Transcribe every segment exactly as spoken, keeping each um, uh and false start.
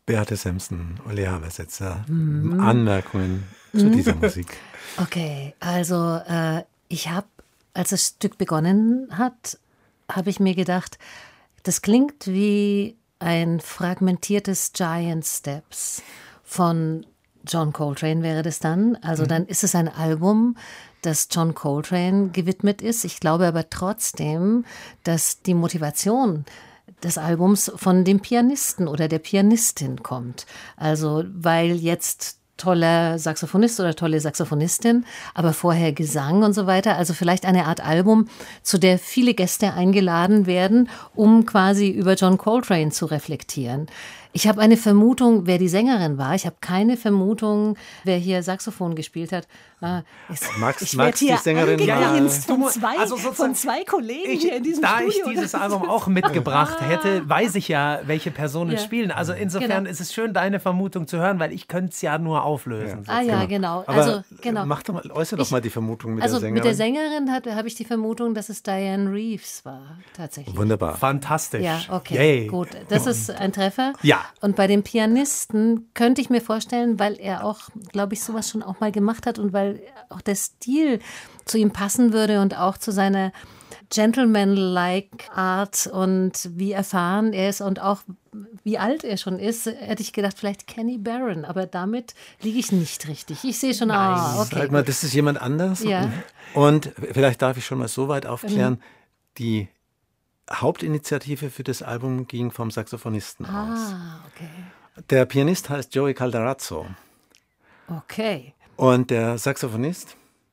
Beate Sampson, Uli Habersetzer, mhm. Anmerkungen zu mhm. dieser Musik. Okay, also äh, ich habe, als das Stück begonnen hat, habe ich mir gedacht, das klingt wie ein fragmentiertes Giant Steps von John Coltrane wäre das dann. Also mhm. dann ist es ein Album, das John Coltrane gewidmet ist. Ich glaube aber trotzdem, dass die Motivation des Albums von dem Pianisten oder der Pianistin kommt. Also weil jetzt toller Saxophonist oder tolle Saxophonistin, aber vorher Gesang und so weiter. Also vielleicht eine Art Album, zu der viele Gäste eingeladen werden, um quasi über John Coltrane zu reflektieren. Ich habe eine Vermutung, wer die Sängerin war. Ich habe keine Vermutung, wer hier Saxophon gespielt hat. Ah, ich, Max, ich Max die Sängerin mal. Von zwei, also von zwei Kollegen ich, hier in diesem da Studio. Da ich dieses Album auch mitgebracht hätte, weiß ich ja, welche Personen ja. spielen. Also insofern genau. ist es schön, deine Vermutung zu hören, weil ich könnte es ja nur auflösen. Ja. Ah ja, genau. genau. Also, genau. Mach doch mal, äußere doch mal die Vermutung mit also der Sängerin. Mit der Sängerin habe ich die Vermutung, dass es Diane Reeves war, tatsächlich. Wunderbar. Fantastisch. Ja, okay, Yay. gut. Das ist ein Treffer. Ja. Und bei dem Pianisten könnte ich mir vorstellen, weil er auch, glaube ich, sowas schon auch mal gemacht hat und weil auch der Stil zu ihm passen würde und auch zu seiner gentleman-like Art und wie erfahren er ist und auch wie alt er schon ist, hätte ich gedacht, vielleicht Kenny Barron, aber damit liege ich nicht richtig. Ich sehe schon, ah, okay. Sag mal, das ist jemand anders. Ja. Und vielleicht darf ich schon mal so weit aufklären, mhm. die Hauptinitiative für das Album ging vom Saxophonisten ah, aus. Okay. Der Pianist heißt Joey Calderazzo. Okay. Und der Saxophonist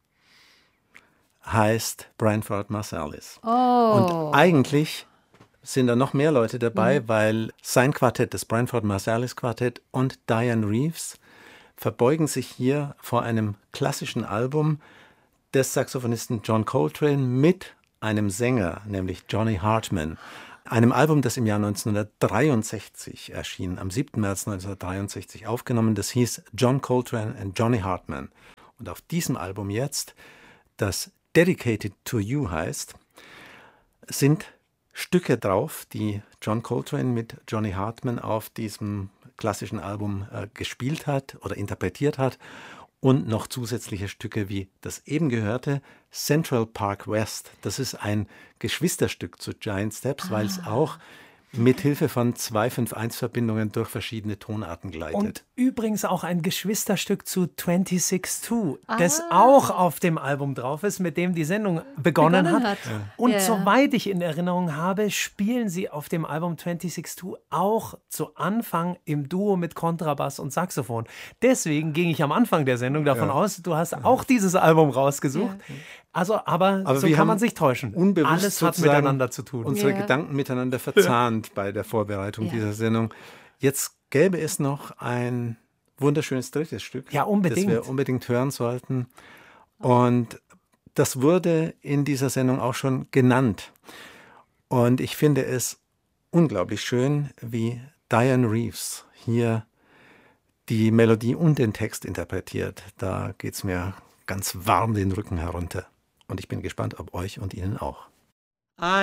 heißt Branford Marsalis. Oh. Und eigentlich sind da noch mehr Leute dabei, mhm. weil sein Quartett, das Branford Marsalis Quartett und Diane Reeves verbeugen sich hier vor einem klassischen Album des Saxophonisten John Coltrane mit einem Sänger, nämlich Johnny Hartman. Einem Album, das im Jahr neunzehnhundertdreiundsechzig erschien, am siebten März neunzehnhundertdreiundsechzig aufgenommen. Das hieß John Coltrane and Johnny Hartman. Und auf diesem Album jetzt, das Dedicated to You heißt, sind Stücke drauf, die John Coltrane mit Johnny Hartman auf diesem klassischen Album äh, gespielt hat oder interpretiert hat. Und noch zusätzliche Stücke wie das eben gehörte Central Park West. Das ist ein Geschwisterstück zu Giant Steps, ah. weil es auch mit Hilfe von zwei fünf eins Verbindungen durch verschiedene Tonarten gleitet. Und übrigens auch ein Geschwisterstück zu sechsundzwanzig zwei, ah. das auch auf dem Album drauf ist, mit dem die Sendung begonnen, begonnen hat. hat. Ja. Und ja. soweit ich in Erinnerung habe, spielen sie auf dem Album sechsundzwanzig zwei auch zu Anfang im Duo mit Kontrabass und Saxophon. Deswegen ging ich am Anfang der Sendung davon ja. aus, du hast auch dieses Album rausgesucht. Ja. Also, aber, aber so kann man sich täuschen. Alles hat miteinander zu tun. Unsere ja. Gedanken miteinander verzahnt bei der Vorbereitung ja. dieser Sendung. Jetzt gäbe es noch ein wunderschönes drittes Stück, ja, unbedingt. das wir unbedingt hören sollten. Und das wurde in dieser Sendung auch schon genannt. Und ich finde es unglaublich schön, wie Diane Reeves hier die Melodie und den Text interpretiert. Da geht es mir ganz warm den Rücken herunter. Und ich bin gespannt, ob euch und Ihnen auch.